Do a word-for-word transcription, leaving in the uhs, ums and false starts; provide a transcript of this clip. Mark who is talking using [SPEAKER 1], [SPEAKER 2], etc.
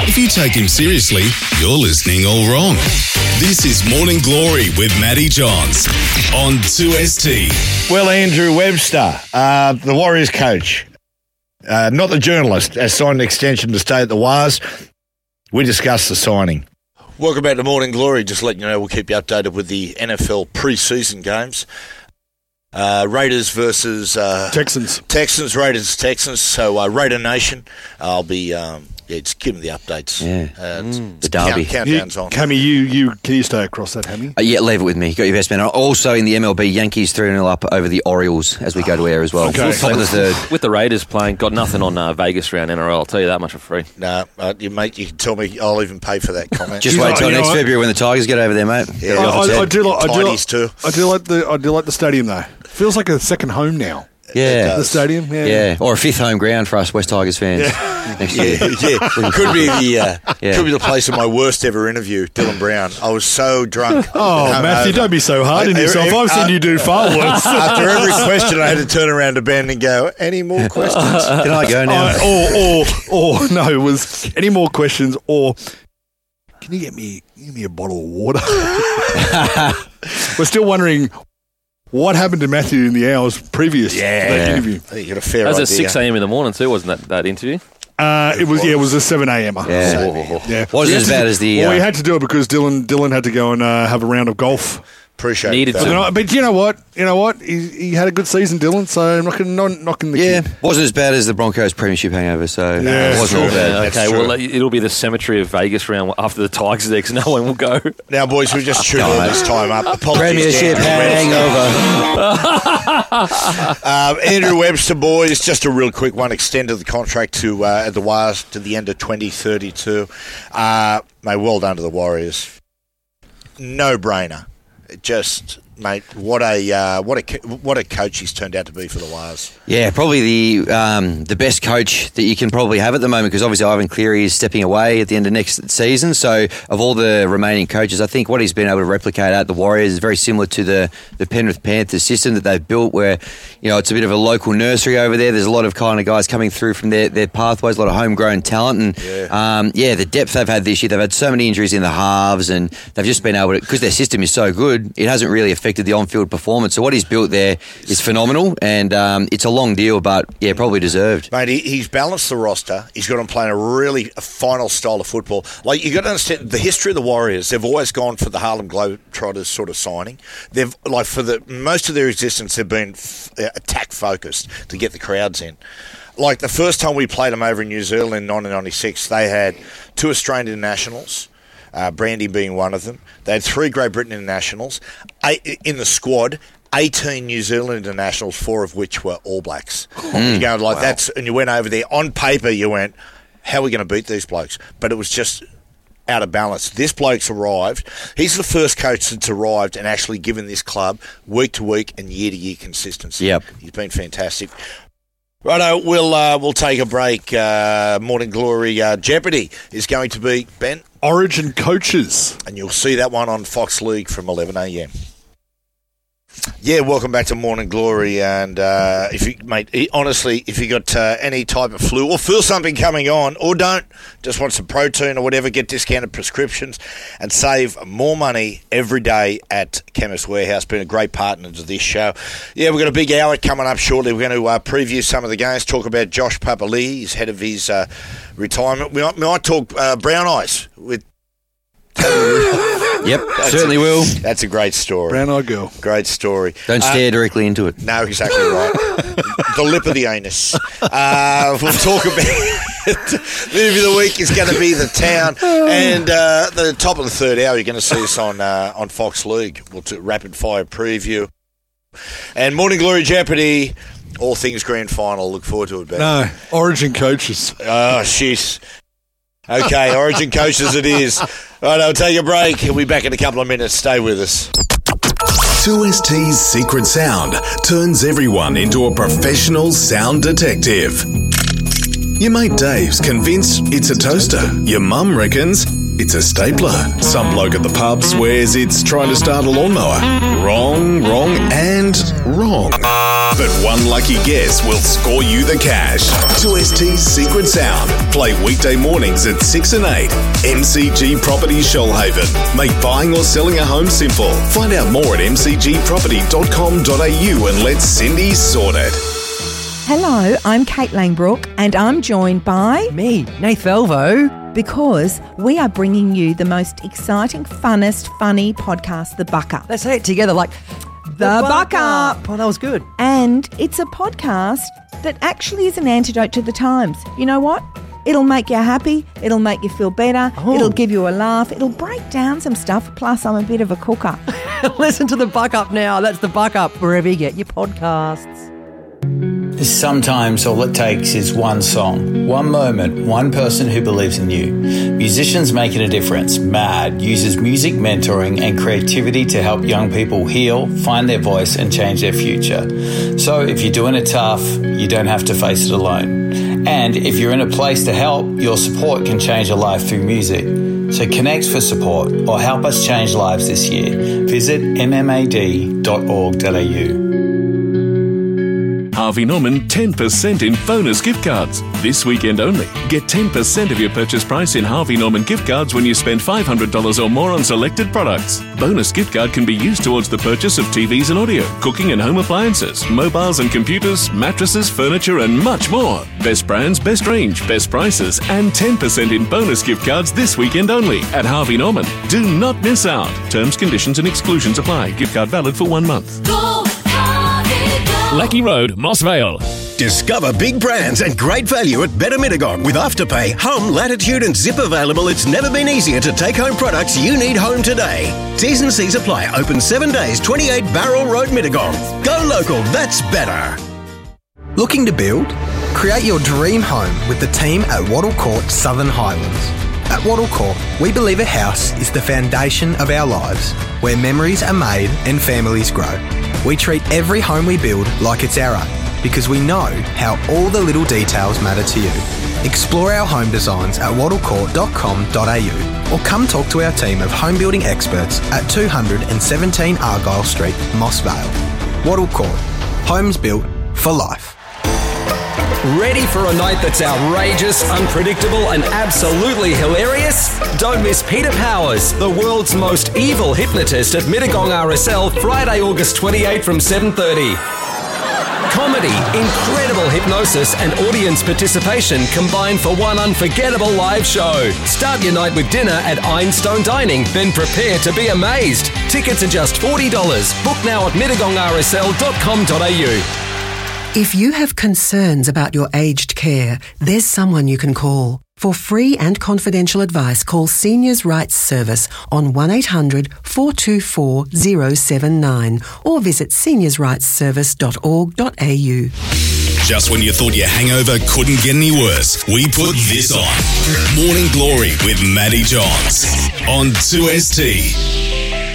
[SPEAKER 1] If you take him seriously, you're listening all wrong. This is Morning Glory with Matty Johns on two S T.
[SPEAKER 2] Well, Andrew Webster, uh, the Warriors coach, uh, not the journalist, has signed an extension to stay at the Wars. We discussed the signing.
[SPEAKER 3] Welcome back to Morning Glory. Just letting you know, we'll keep you updated with the N F L pre-season games. Uh, Raiders versus uh,
[SPEAKER 4] Texans.
[SPEAKER 3] Texans, Raiders, Texans. So uh, Raider Nation, I'll be um, yeah, just giving the updates.
[SPEAKER 5] Yeah,
[SPEAKER 3] uh,
[SPEAKER 5] mm. the derby.
[SPEAKER 3] Count,
[SPEAKER 4] You,
[SPEAKER 3] countdowns on.
[SPEAKER 4] Hammy, you, you, can you stay across that, Hammy?
[SPEAKER 5] Uh, yeah, leave it with me. You got your best man. Also in the M L B, Yankees three nil up over the Orioles as we go to air as well.
[SPEAKER 4] Okay.
[SPEAKER 5] Top of the third.
[SPEAKER 6] With the Raiders playing, got nothing on uh, Vegas round N R L. I'll tell you that much for free.
[SPEAKER 3] No, uh, you mate, you can tell me. I'll even pay for that comment.
[SPEAKER 5] Just
[SPEAKER 4] You
[SPEAKER 5] wait
[SPEAKER 4] know-
[SPEAKER 5] till
[SPEAKER 4] you know
[SPEAKER 5] next
[SPEAKER 4] what?
[SPEAKER 5] February when the Tigers get over there, mate.
[SPEAKER 3] Yeah.
[SPEAKER 4] I, I, I do like. I do like,
[SPEAKER 3] Tidies too.
[SPEAKER 4] I do like the. I do like the stadium though. Feels like a second home now.
[SPEAKER 5] Yeah.
[SPEAKER 4] The stadium. Yeah.
[SPEAKER 5] Yeah, or a fifth home ground for us West Tigers fans next year.
[SPEAKER 3] Yeah, yeah. Could be the uh,
[SPEAKER 5] Yeah.
[SPEAKER 3] could be the place of my worst ever interview, Dylan Brown. I was so drunk.
[SPEAKER 4] Oh,
[SPEAKER 3] and
[SPEAKER 4] Matthew,
[SPEAKER 3] hungover.
[SPEAKER 4] don't be so hard on
[SPEAKER 3] Uh,
[SPEAKER 4] yourself.
[SPEAKER 3] uh,
[SPEAKER 4] I've seen
[SPEAKER 3] uh,
[SPEAKER 4] you do far worse.
[SPEAKER 3] After every question, I had to turn around to Ben and go, "Any more questions?"
[SPEAKER 5] Can I go now?
[SPEAKER 4] Uh, or, or, or no, it was any more questions? Or can you get me, give me a bottle of water? We're still wondering what happened to Matthew in the hours previous
[SPEAKER 3] Yeah.
[SPEAKER 4] to that
[SPEAKER 5] Yeah.
[SPEAKER 4] interview.
[SPEAKER 3] I think you got a fair
[SPEAKER 6] That was
[SPEAKER 3] idea.
[SPEAKER 6] at six a.m. in the morning too, wasn't that, that interview?
[SPEAKER 4] Uh, it was yeah, it was a seven a.m.
[SPEAKER 5] Yeah.
[SPEAKER 4] Yeah.
[SPEAKER 5] Wasn't
[SPEAKER 4] We had
[SPEAKER 5] as
[SPEAKER 4] to
[SPEAKER 5] bad
[SPEAKER 4] do-
[SPEAKER 5] as the,
[SPEAKER 4] Well, we
[SPEAKER 5] uh,
[SPEAKER 4] had to do it because Dylan Dylan had to go and uh, have a round of golf.
[SPEAKER 3] Appreciate
[SPEAKER 6] Needed
[SPEAKER 3] that.
[SPEAKER 6] to.
[SPEAKER 4] But, you know, but you know what? You know what? He, he had a good season, Dylan. So I'm not going to knocking the
[SPEAKER 5] Yeah,
[SPEAKER 4] kid.
[SPEAKER 5] wasn't as bad as the Broncos premiership hangover, so
[SPEAKER 4] Yeah,
[SPEAKER 5] it wasn't all
[SPEAKER 3] true.
[SPEAKER 5] bad.
[SPEAKER 3] Yeah. That's
[SPEAKER 6] okay,
[SPEAKER 3] true.
[SPEAKER 6] well, it'll be the cemetery of Vegas round after the Tigers there because no one will go.
[SPEAKER 3] Now, boys, we just tuned all this time up. Apologies,
[SPEAKER 5] Premiership
[SPEAKER 3] to Andrew
[SPEAKER 5] hangover.
[SPEAKER 3] um, Andrew Webster, boys, just a real quick one. Extended the contract to uh, at the Wires to the end of twenty thirty-two. Uh, mate, well done to the Warriors. No brainer. Just. Mate, what a uh, what a co- what a coach he's turned out to be for the Wires.
[SPEAKER 5] Yeah, probably the um, the best coach that you can probably have at the moment because obviously Ivan Cleary is stepping away at the end of next season. So of all the remaining coaches, I think what he's been able to replicate at the Warriors is very similar to the, the Penrith Panthers system that they've built where, you know, it's a bit of a local nursery over there. There's a lot of kind of guys coming through from their, their pathways, a lot of homegrown talent. And
[SPEAKER 3] Yeah.
[SPEAKER 5] um, yeah, the depth they've had this year, they've had so many injuries in the halves and they've just been able to, because their system is so good, it hasn't really affected the on-field performance. So what he's built there is phenomenal, and um, it's a long deal, but yeah, probably deserved.
[SPEAKER 3] Mate, he, he's balanced the roster. He's got them playing a really a final style of football. Like, you got to understand the history of the Warriors. They've always gone for the Harlem Globetrotters sort of signing. They've like for the most of their existence, they've been f- attack focused to get the crowds in. Like the first time we played them over in New Zealand in nineteen ninety-six, they had two Australian internationals. Uh, Brandy being one of them. They had three Great Britain internationals. Eight, in the squad, eighteen New Zealand internationals, four of which were All Blacks. Mm. You go like that's, and you went over there. On paper, you went, how are we going to beat these blokes? But it was just out of balance. This bloke's arrived. He's the first coach that's arrived and actually given this club week to week and year to year consistency.
[SPEAKER 5] Yep.
[SPEAKER 3] He's been fantastic. Righto, we'll uh, we'll take a break. Uh, Morning Glory uh, Jeopardy is going to be Ben.
[SPEAKER 4] Origin coaches.
[SPEAKER 3] And you'll see that one on Fox League from eleven a.m. Yeah, welcome back to Morning Glory. And uh, if you, mate, honestly, if you got uh, any type of flu or feel something coming on, or don't, just want some protein or whatever, get discounted prescriptions and save more money every day at Chemist Warehouse. Been a great partner to this show. Yeah, we've got a big hour coming up shortly. We're going to uh, preview some of the games, talk about Josh Papali'i, he's head of his uh, retirement. We might, we might talk uh, Brown Eyes with.
[SPEAKER 5] Yep,
[SPEAKER 3] That's
[SPEAKER 5] certainly
[SPEAKER 3] a,
[SPEAKER 5] will.
[SPEAKER 3] That's a great story.
[SPEAKER 4] Brown eyed girl.
[SPEAKER 3] Great story.
[SPEAKER 5] Don't
[SPEAKER 3] Uh,
[SPEAKER 5] stare directly into it.
[SPEAKER 3] No, exactly right. The lip of the anus. Uh, we'll talk about the movie of the week is going to be The Town, and uh, the top of the third hour you're going to see us on uh, on Fox League. We'll do rapid fire preview and Morning Glory Jeopardy. All things grand final. Look forward to it, Ben.
[SPEAKER 4] No, Origin coaches.
[SPEAKER 3] Oh, shit. Okay, Origin coaches it is. All right, I'll take a break. We'll be back in a couple of minutes. Stay with us.
[SPEAKER 1] two S T's secret sound turns everyone into a professional sound detective. Your mate Dave's convinced it's a toaster. Your mum reckons It's a stapler. Some bloke at the pub swears it's trying to start a lawnmower. Wrong, wrong, and wrong. But one lucky guess will score you the cash. two S T's Secret Sound. Play weekday mornings at six and eight. M C G Property Shoalhaven. Make buying or selling a home simple. Find out more at m c g property dot com dot a u and let Cindy sort it.
[SPEAKER 7] Hello, I'm Kate Langbrook and I'm joined by...
[SPEAKER 8] Me, Nath Velvo.
[SPEAKER 7] Because we are bringing you the most exciting, funnest, funny podcast, The Buck Up.
[SPEAKER 8] Let's say it together like...
[SPEAKER 7] The, the Buck Up.
[SPEAKER 8] Oh, that was good.
[SPEAKER 7] And it's a podcast that actually is an antidote to the times. You know what? It'll make you happy. It'll make you feel better.
[SPEAKER 8] Oh.
[SPEAKER 7] It'll give you a laugh. It'll break down some stuff. Plus, I'm a bit of a cooker.
[SPEAKER 8] Listen to The Buck Up now. That's The Buck Up, wherever you get your podcasts.
[SPEAKER 9] Sometimes all it takes is one song, one moment, one person who believes in you. Musicians Making a Difference, MAD, uses music mentoring and creativity to help young people heal, find their voice and change their future. So if you're doing it tough, you don't have to face it alone. And if you're in a place to help, your support can change a life through music. So connect for support or help us change lives this year. Visit m m a d dot org dot a u.
[SPEAKER 10] Harvey Norman ten percent in bonus gift cards. This weekend only. Get ten percent of your purchase price in Harvey Norman gift cards when you spend five hundred dollars or more on selected products. Bonus gift card can be used towards the purchase of T Vs and audio, cooking and home appliances, mobiles and computers, mattresses, furniture and much more. Best brands, best range, best prices and ten percent in bonus gift cards this weekend only at Harvey Norman. Do not miss out. Terms, conditions and exclusions apply. Gift card valid for one month.
[SPEAKER 11] Go, Harvey, go.
[SPEAKER 10] Lecky Road, Moss Vale.
[SPEAKER 12] Discover big brands and great value at Better Mittagong. With Afterpay, home, latitude and zip available, it's never been easier to take home products you need home today. T's and C's apply. Open seven days, twenty-eight Barrel Road, Mittagong. Go local, that's better.
[SPEAKER 13] Looking to build? Create your dream home with the team at Wattle Court Southern Highlands. At Wattle Court, we believe a house is the foundation of our lives, where memories are made and families grow. We treat every home we build like it's our own, because we know how all the little details matter to you. Explore our home designs at wattle court dot com dot a u or come talk to our team of home building experts at two hundred seventeen Argyle Street, Moss Vale. Wattle Court. Homes built for life.
[SPEAKER 14] Ready for a night that's outrageous, unpredictable and absolutely hilarious? Don't miss Peter Powers, the world's most evil hypnotist at Mittagong R S L, Friday, August twenty-eighth from seven thirty. Comedy, incredible hypnosis and audience participation combined for one unforgettable live show. Start your night with dinner at Einstone Dining, then prepare to be amazed. Tickets are just forty dollars. Book now at mittagong r s l dot com dot a u.
[SPEAKER 15] If you have concerns about your aged care, there's someone you can call. For free and confidential advice, call Seniors Rights Service on one eight hundred four two four zero seven nine or visit seniors rights service dot org dot a u.
[SPEAKER 1] Just when you thought your hangover couldn't get any worse, we put this on. Morning Glory with Matty Johns on two S T.